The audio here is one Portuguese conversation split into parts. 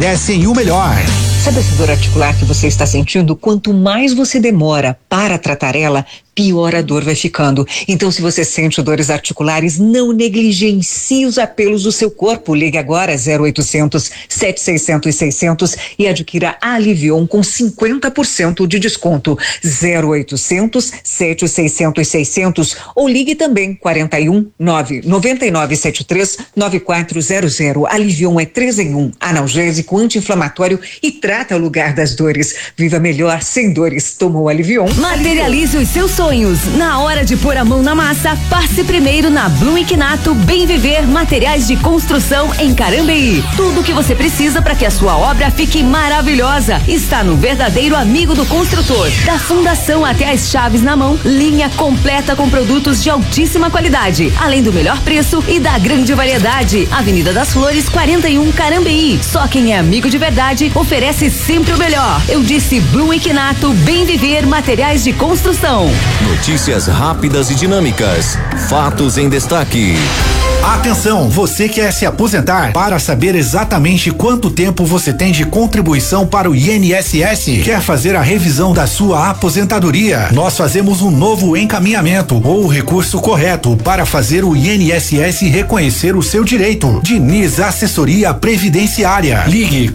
merecem o melhor. Sabe essa dor articular que você está sentindo? Quanto mais você demora para tratar ela, pior a dor vai ficando. Então, se você sente dores articulares, não negligencie os apelos do seu corpo. Ligue agora 0800 7600 600 e adquira a Alivion com 50% de desconto. 0800 7600 600 ou ligue também 41 99973 9400. Alivion é 3 em 1, analgésico, anti-inflamatório e trata o lugar das dores. Viva melhor sem dores. Tomou Alivion. Materialize os seus sonhos. Na hora de pôr a mão na massa, passe primeiro na Blum Quinato Bem Viver Materiais de Construção em Carambeí. Tudo o que você precisa para que a sua obra fique maravilhosa está no verdadeiro amigo do construtor. Da fundação até as chaves na mão, linha completa com produtos de altíssima qualidade, além do melhor preço e da grande variedade. Avenida das Flores 41 Carambeí. Só quem é amigo de verdade oferece sempre o melhor. Eu disse Blum Quinato Bem Viver Materiais de Construção. Notícias rápidas e dinâmicas. Fatos em destaque. Atenção, você quer se aposentar? Para saber exatamente quanto tempo você tem de contribuição para o INSS? Quer fazer a revisão da sua aposentadoria? Nós fazemos um novo encaminhamento ou o recurso correto para fazer o INSS reconhecer o seu direito. Diniz Assessoria Previdenciária. Ligue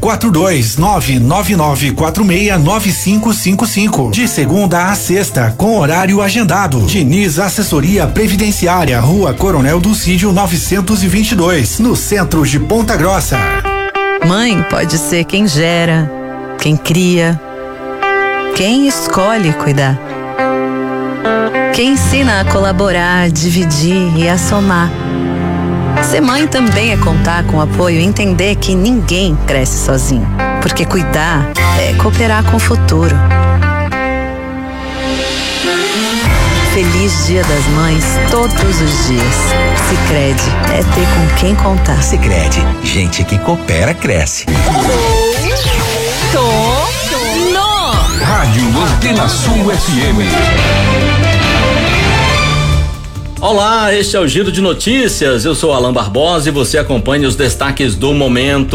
42999469555. De segunda a sexta, com horário agendado. Diniz Assessoria Previdenciária, Rua Coronel Dulcídio 922, no centro de Ponta Grossa. Mãe pode ser quem gera, quem cria, quem escolhe cuidar, quem ensina a colaborar, dividir e a somar. Ser mãe também é contar com apoio e entender que ninguém cresce sozinho, porque cuidar é cooperar com o futuro. Feliz Dia das Mães todos os dias. Sicredi é ter com quem contar. Sicredi, gente que coopera cresce. Rádio Antena Sul FM. Olá, este é o Giro de Notícias. Eu sou Alan Barbosa e você acompanha os destaques do momento.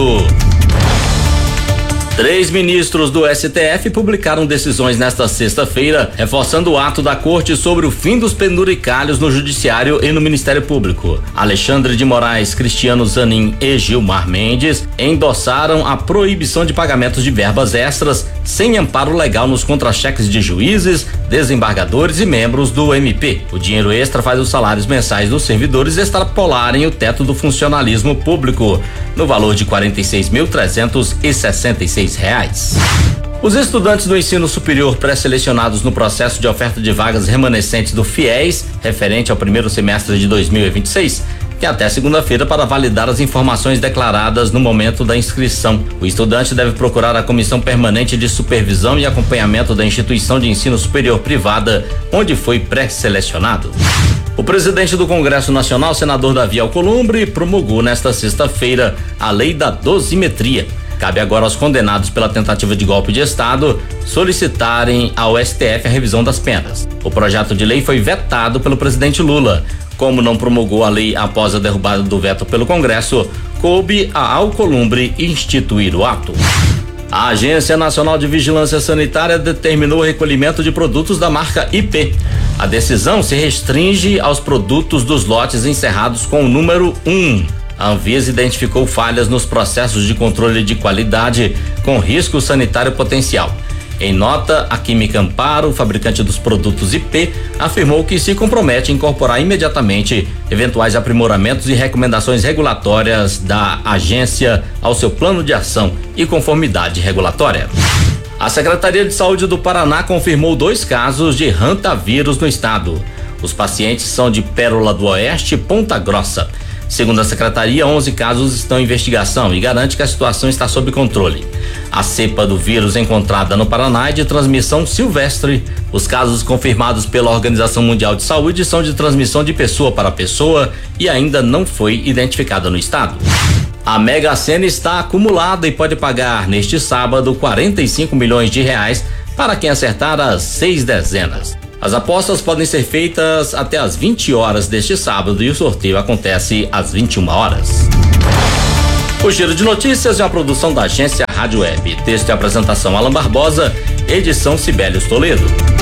3 ministros do STF publicaram decisões nesta sexta-feira, reforçando o ato da Corte sobre o fim dos penduricalhos no Judiciário e no Ministério Público. Alexandre de Moraes, Cristiano Zanin e Gilmar Mendes endossaram a proibição de pagamentos de verbas extras sem amparo legal nos contra-cheques de juízes, desembargadores e membros do MP. O dinheiro extra faz os salários mensais dos servidores extrapolarem o teto do funcionalismo público, no valor de R$46.366. Os estudantes do ensino superior pré-selecionados no processo de oferta de vagas remanescentes do FIES, referente ao primeiro semestre de 2026, tem até segunda-feira para validar as informações declaradas no momento da inscrição. O estudante deve procurar a Comissão Permanente de Supervisão e Acompanhamento da instituição de ensino superior privada, onde foi pré-selecionado. O presidente do Congresso Nacional, senador Davi Alcolumbre, promulgou nesta sexta-feira a Lei da Dosimetria. Cabe agora aos condenados pela tentativa de golpe de Estado solicitarem ao STF a revisão das penas. O projeto de lei foi vetado pelo presidente Lula. Como não promulgou a lei após a derrubada do veto pelo Congresso, coube a Alcolumbre instituir o ato. A Agência Nacional de Vigilância Sanitária determinou o recolhimento de produtos da marca IP. A decisão se restringe aos produtos dos lotes encerrados com o número 1. A Anvisa identificou falhas nos processos de controle de qualidade com risco sanitário potencial. Em nota, a Química Amparo, fabricante dos produtos IP, afirmou que se compromete a incorporar imediatamente eventuais aprimoramentos e recomendações regulatórias da agência ao seu plano de ação e conformidade regulatória. A Secretaria de Saúde do Paraná confirmou 2 casos de hantavírus no estado. Os pacientes são de Pérola do Oeste e Ponta Grossa. Segundo a secretaria, 11 casos estão em investigação e garante que a situação está sob controle. A cepa do vírus encontrada no Paraná é de transmissão silvestre. Os casos confirmados pela Organização Mundial de Saúde são de transmissão de pessoa para pessoa e ainda não foi identificada no estado. A Mega Sena está acumulada e pode pagar neste sábado R$45 milhões para quem acertar as 6 dezenas. As apostas podem ser feitas até às 20 horas deste sábado e o sorteio acontece às 21 horas. O Giro de Notícias é uma produção da agência Rádio Web. Texto e apresentação Alan Barbosa, edição Sibelius Toledo.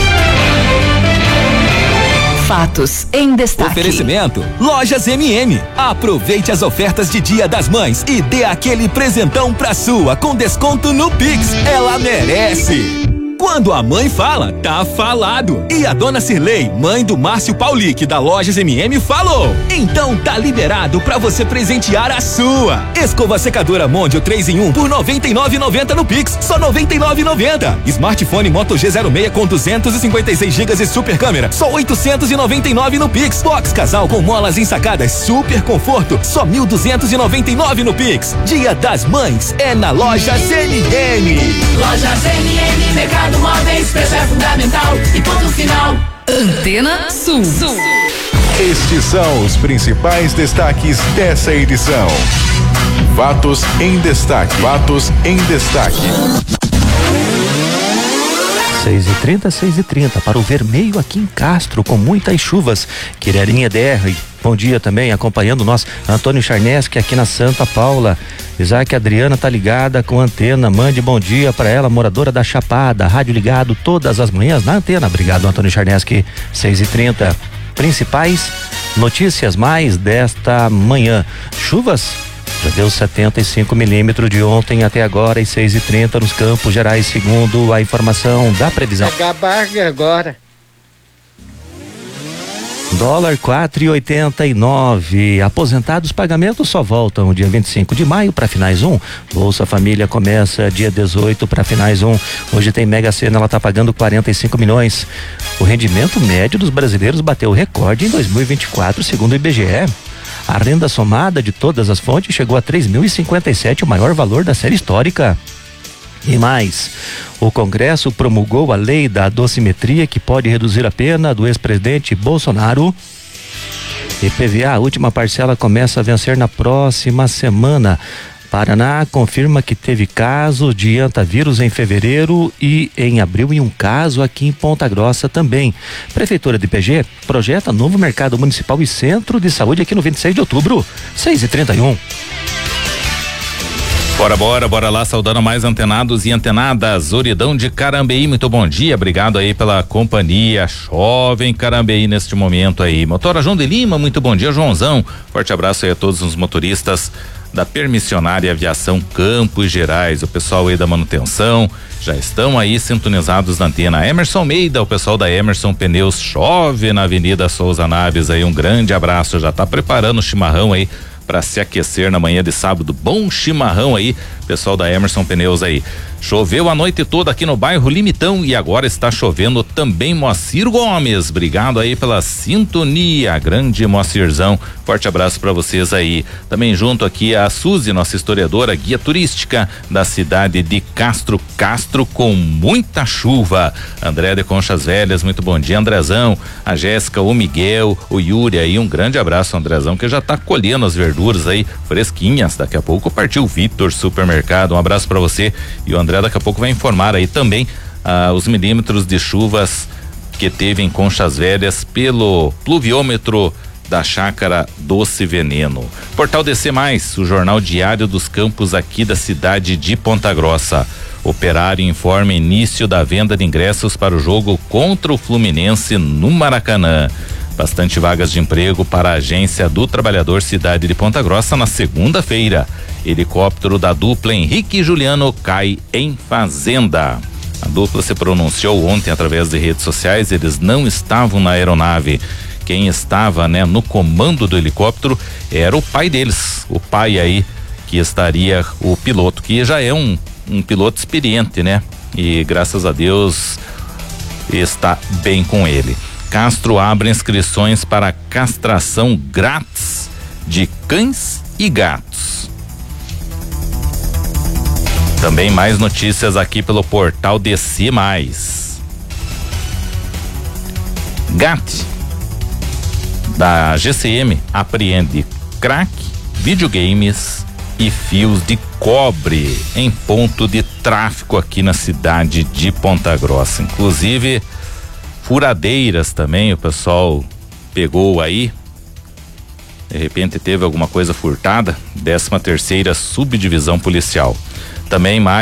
Fatos em destaque. Oferecimento Lojas MM. Aproveite as ofertas de Dia das Mães e dê aquele presentão pra sua com desconto no Pix. Ela merece. Quando a mãe fala, tá falado. E a dona Cirlei, mãe do Márcio Paulic da Lojas MM, falou. Então tá liberado pra você presentear a sua. Escova secadora Mondial 3 em 1 por R$ 99,90 no Pix, só R$ 99,90. Smartphone Moto G06 com 256 GB e super câmera, só R$ 899 no Pix. Box casal com molas ensacadas, super conforto, só R$ 1.299 no Pix. Dia das Mães é na Lojas MM. Lojas MM, Mercado Móveis, preço é fundamental e ponto final. Antena Sul. Estes são os principais destaques dessa edição. Fatos em destaque. Fatos em destaque. 6h30 para o vermelho aqui em Castro, com muitas chuvas. Quirerinha DR, bom dia também, acompanhando nós, Antônio Charneski aqui na Santa Paula. Isaac Adriana tá ligada com a antena, mande bom dia para ela, moradora da Chapada, rádio ligado todas as manhãs na antena. Obrigado, Antônio Charneski. 6h30. Principais notícias mais desta manhã. Chuvas. Já deu 75 milímetros de ontem até agora e 6h30 nos Campos Gerais, segundo a informação da previsão. Acabar agora. Dólar 4,89. Aposentados, pagamentos só voltam dia 25 de maio para finais 1. Bolsa Família começa dia 18 para finais 1. Hoje tem Mega Sena, ela tá pagando 45 milhões. O rendimento médio dos brasileiros bateu recorde em 2024, segundo o IBGE. A renda somada de todas as fontes chegou a 3.057, o maior valor da série histórica. E mais, o Congresso promulgou a lei da dosimetria, que pode reduzir a pena do ex-presidente Bolsonaro. IPVA, a última parcela começa a vencer na próxima semana. Paraná confirma que teve casos de hantavírus em fevereiro e em abril, e um caso aqui em Ponta Grossa também. Prefeitura de PG projeta novo mercado municipal e centro de saúde aqui no 26 de outubro, 6h31. Bora lá, saudando mais antenados e antenadas. Oridão de Carambeí, muito bom dia, obrigado aí pela companhia. Chove em Carambeí neste momento aí. Motora João de Lima, muito bom dia, Joãozão. Forte abraço aí a todos os motoristas da Permissionária Aviação Campos Gerais, o pessoal aí da manutenção, já estão aí sintonizados na antena. Emerson Almeida, o pessoal da Emerson Pneus, chove na Avenida Souza Naves aí, um grande abraço, já tá preparando o chimarrão aí para se aquecer na manhã de sábado. Bom chimarrão aí, pessoal da Emerson Pneus aí. Choveu a noite toda aqui no bairro Limitão e agora está chovendo também. Moacir Gomes, obrigado aí pela sintonia, grande Moacirzão, forte abraço para vocês aí. Também junto aqui a Suzy, nossa historiadora, guia turística da cidade de Castro com muita chuva. André de Conchas Velhas, muito bom dia, Andrezão. A Jéssica, o Miguel, o Yuri aí, um grande abraço, Andrezão, que já tá colhendo as verduras aí fresquinhas. Daqui a pouco partiu o Vitor Supermercado, um abraço para você. E o André daqui a pouco vai informar aí também os milímetros de chuvas que teve em Conchas Velhas pelo pluviômetro da Chácara Doce Veneno. Portal DC+, o jornal diário dos campos aqui da cidade de Ponta Grossa. Operário informa início da venda de ingressos para o jogo contra o Fluminense no Maracanã. Bastante vagas de emprego para a Agência do Trabalhador Cidade de Ponta Grossa na segunda-feira. Helicóptero da dupla Henrique e Juliano cai em fazenda. A dupla se pronunciou ontem através de redes sociais, eles não estavam na aeronave. Quem estava, no comando do helicóptero era o pai deles, o pai aí que estaria, o piloto, que já é um piloto experiente, e graças a Deus está bem com ele. Castro abre inscrições para castração grátis de cães e gatos. Também mais notícias aqui pelo portal DC+. GAT da GCM apreende crack, videogames e fios de cobre em ponto de tráfico aqui na cidade de Ponta Grossa. Inclusive furadeiras também o pessoal pegou aí De repente teve alguma coisa furtada, 13ª Subdivisão Policial. Também mais